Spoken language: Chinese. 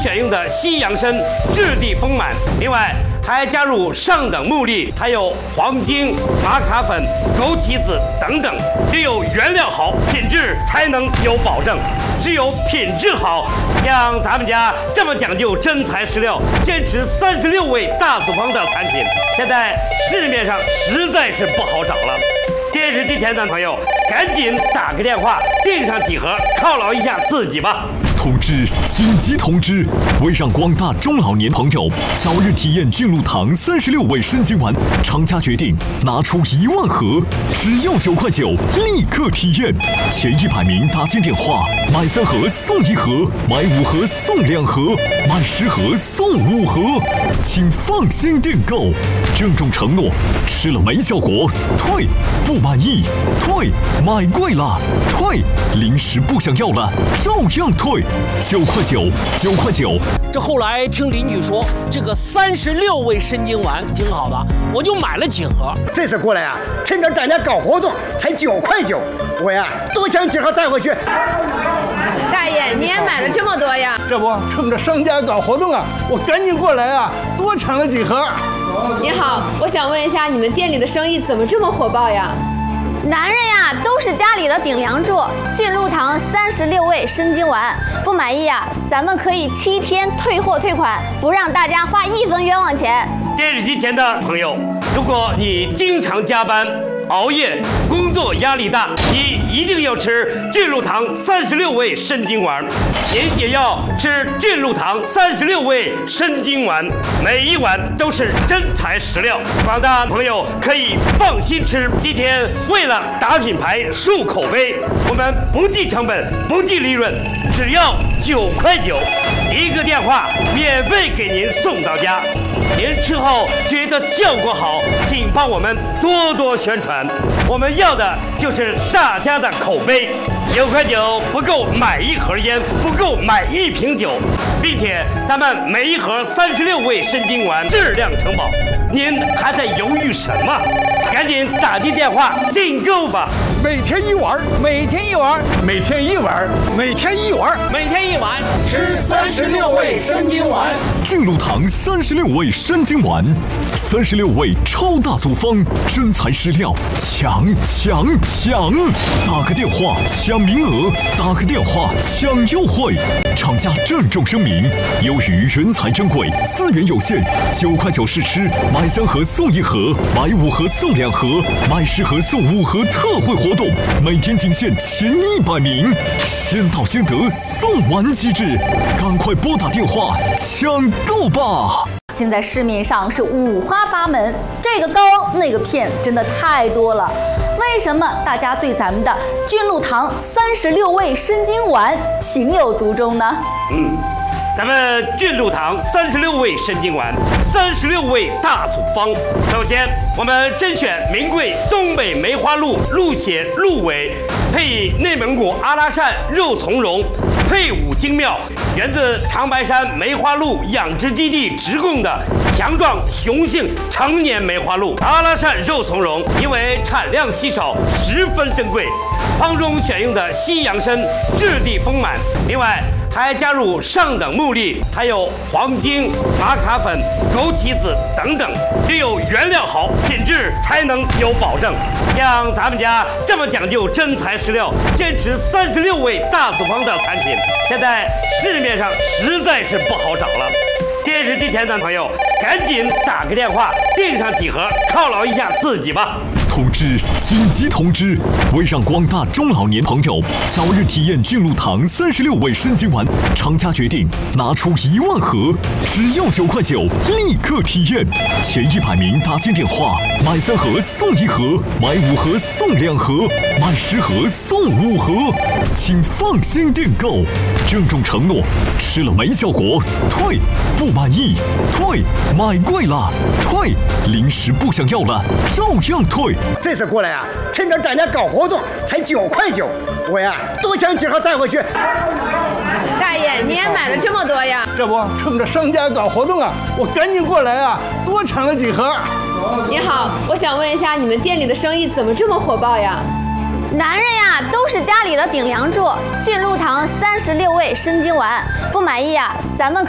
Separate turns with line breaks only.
选用的西洋参，质地丰满。另外还加入上等木栗，还有黄精、玛卡粉、枸杞子等等。只有原料好，品质才能有保证。只有品质好，像咱们家这么讲究真材实料，坚持36味大组方的产品，现在市面上实在是不好找了。电视机前的朋友，赶紧打个电话订上几盒，犒劳一下自己吧。
通知！紧急通知！为让广大中老年朋友早日体验菌露堂36味参精丸，厂家决定拿出1万盒，只要9块9，立刻体验。前100名打进电话，买3盒送1盒，买5盒送2盒，买10盒送5盒，请放心订购。郑重承诺，吃了没效果退，不满意退，买贵了退，临时不想要了照样退。9块9，9块9。
这后来听邻居说，这个36味参精丸挺好的，我就买了几盒。
这次过来啊，趁着大家搞活动，才9块9，我呀多抢几盒带回去。
大爷，你也买了这么多呀？
这不，趁着商家搞活动啊，我赶紧过来啊，多抢了几盒。
你好，我想问一下，你们店里的生意怎么这么火爆呀？
男人呀，都是家里的顶梁柱。菌露堂36味参精丸，不满意呀，咱们可以7天退货退款，不让大家花1分冤枉钱。
电视机前的朋友，如果你经常加班、熬夜，工作压力大，你一定要吃菌露堂36味参精丸。您也要吃菌露堂36味参精丸，每一碗都是真材实料，广大朋友可以放心吃。今天为了打品牌、树口碑，我们不计成本、不计利润，只要9块9，一个电话免费给您送到家。您吃后觉得效果好，请帮我们多多宣传。我们要的就是大家的口碑。9块9不够买1盒烟，不够买1瓶酒，并且咱们每一盒36味参精丸质量承保。您还在犹豫什么？赶紧打进电话订购吧！
每天1碗，
每天1碗，
每天1碗，
每天1碗，
每天1碗，
吃36味参精丸。
菌露堂36味参精丸，36味超大组方，真材实料，抢！打个电话抢名额，打个电话抢优惠。厂家郑重声明：由于原材珍贵，资源有限，9块9试吃，买3盒送1盒，买5盒送2盒，买10盒送5盒特惠活动，每天仅限前100名，先到先得，送完即止，赶快拨打电话抢购吧！
现在市面上是五花八门，这个膏那个片真的太多了。为什么大家对咱们的菌露堂36味参精丸情有独钟呢？
咱们菌露堂36味参精丸，36味大组方。首先，我们甄选名贵东北梅花鹿鹿血鹿尾，配以内蒙古阿拉善肉苁蓉，配伍精妙，源自长白山梅花鹿养殖基地直供的强壮雄性成年梅花鹿。阿拉善肉苁蓉因为产量稀少，十分珍贵，方中选用的西洋参，质地丰满。另外还加入上等木栗，还有黄精、玛卡粉、枸杞子等等。只有原料好，品质才能有保证。像咱们家这么讲究真材实料，坚持36味大组方的产品，现在市面上实在是不好找了。电视机前的朋友，赶紧打个电话订上几盒，犒劳一下自己吧。
通知！紧急通知！为让广大中老年朋友早日体验菌露堂36味参精丸，厂家决定拿出1万盒，只要9块9，立刻体验。前100名打进电话，买3盒送1盒，买5盒送2盒，买10盒送5盒，请放心订购。郑重承诺，吃了没效果退，不满意退，买贵了退，临时不想要了照样退。
这次过来啊，趁着大家搞活动，才9块9，我呀多抢几盒带回去。
大爷，你也买了这么多呀？
这不，趁着商家搞活动啊，我赶紧过来啊，多抢了几盒。
你好，我想问一下，你们店里的生意怎么这么火爆呀？
男人呀，都是家里的顶梁柱。菌露堂36味参精丸，不满意呀，咱们